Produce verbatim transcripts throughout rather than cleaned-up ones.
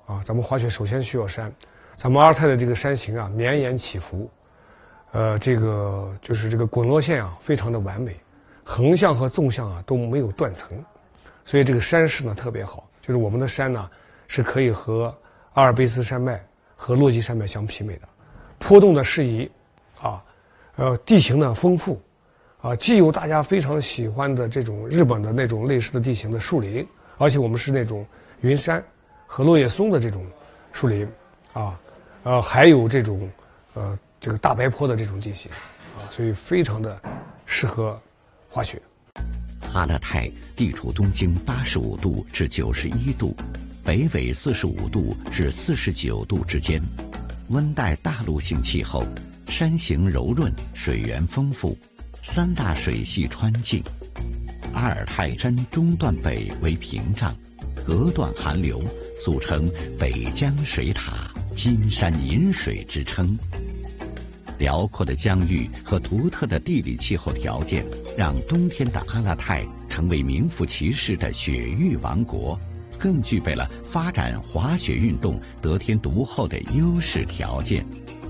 啊，咱们滑雪首先需要山，咱们阿尔泰的这个山形啊绵延起伏，呃，这个就是这个滚落线啊非常的完美，横向和纵向啊都没有断层，所以这个山势呢特别好，就是我们的山呢是可以和阿尔卑斯山脉和落基山脉相媲美的，坡度的适宜，啊，呃，地形呢丰富，啊，既有大家非常喜欢的这种日本的那种类似的地形的树林，而且我们是那种云杉和落叶松的这种树林，啊，呃，还有这种呃这个大白坡的这种地形，啊，所以非常的适合滑雪。 阿勒泰地处东经八十五度至九十一度，北纬四十五度至四十九度之间，温带大陆性气候，山形柔润，水源丰富，三大水系穿境。阿尔泰山中段北为屏障，隔断寒流，俗称北江水塔、金山银水之称。辽阔的疆域和独特的地理气候条件，让冬天的阿勒泰成为名副其实的雪域王国，更具备了发展滑雪运动得天独厚的优势条件。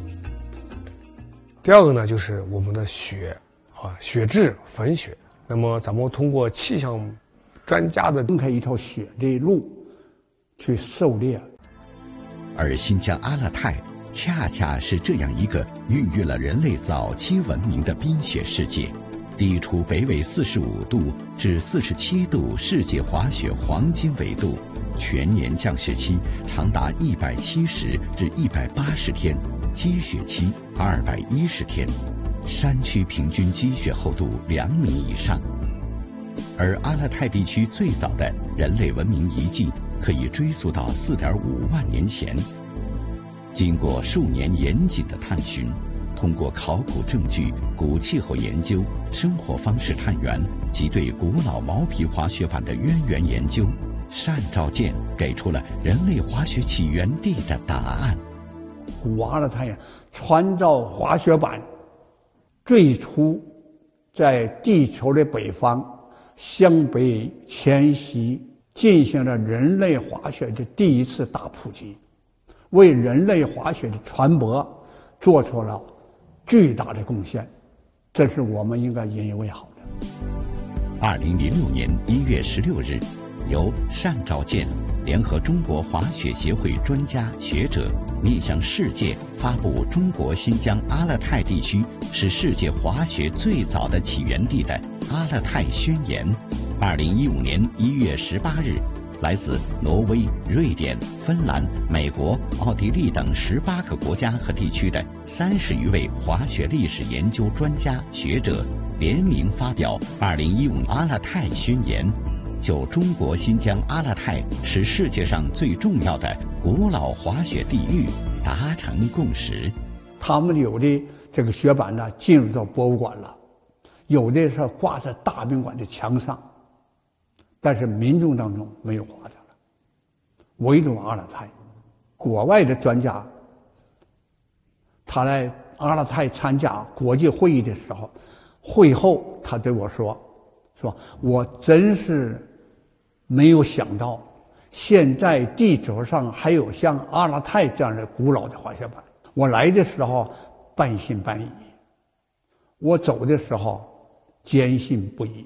第二个呢，就是我们的雪，啊，雪质粉雪。那么咱们通过气象专家的分开一条雪的路去狩猎， 而新疆阿勒泰恰恰是这样一个孕育了人类早期文明的冰雪世界，地处北纬四十五度至四十七度世界滑雪黄金纬度，全年降雪期长达一百七十至一百八十天，积雪期二百一十天，山区平均积雪厚度两米以上。而阿勒泰地区最早的人类文明遗迹可以追溯到 四点五万年前。经过数年严谨的探寻，通过考古证据、古气候研究、生活方式探源及对古老毛皮滑雪板的渊源研究，单兆健给出了人类滑雪起源地的答案。 古阿勒泰呀，传造滑雪板最初在地球的北方向北迁徙，进行了人类滑雪的第一次大普及，为人类滑雪的传播做出了巨大的贡献，这是我们应该引以为豪的。 二零零六年一月十六日，由单兆健联合中国滑雪协会专家学者，面向世界发布中国新疆阿勒泰地区是世界滑雪最早的起源地的阿勒泰宣言。二零一五年一月十八日，来自挪威、瑞典、芬兰、美国、奥地利等十八个国家和地区的三十余位滑雪历史研究专家学者联名发表《二零一五阿勒泰宣言》，就中国新疆阿勒泰是世界上最重要的古老滑雪地域达成共识。 他们有的这个雪板呢进入到博物馆了，有的是挂在大宾馆的墙上，但是民众当中没有挂着了，唯独阿勒泰。国外的专家他来阿勒泰参加国际会议的时候，会后他对我说说我真是没有想到现在地球上还有像阿勒泰这样的古老的滑雪板。我来的时候半信半疑，我走的时候坚信不疑。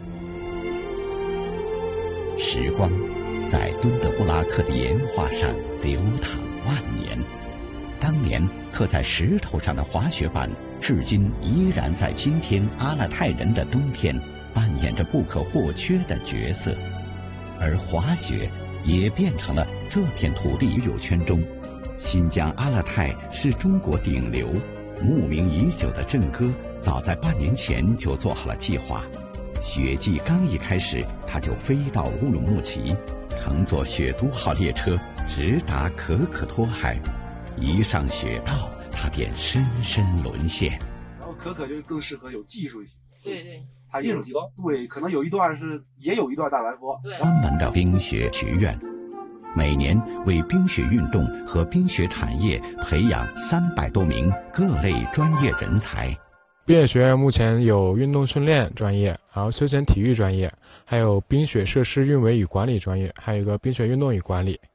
时光在敦德布拉克的岩画上流淌万年，当年刻在石头上的滑雪板，至今依然在今天阿勒泰人的冬天扮演着不可或缺的角色，而滑雪也变成了这片土地友圈中新疆阿勒泰是中国顶流。慕名已久的郑哥早在半年前就做好了计划，雪季刚一开始，他就飞到乌鲁木齐，乘坐雪都号列车直达可可托海。一上雪道，他便深深沦陷。 然后可可就更适合有技术一些。 对对， 它技术提高。对，可能有一段是也有一段大白坡。 对， 专门的冰雪学院，每年为冰雪运动和冰雪产业培养三百多名各类专业人才。 冰雪学院目前有运动训练专业，然后休闲体育专业，还有冰雪设施运维与管理专业，还有一个冰雪运动与管理。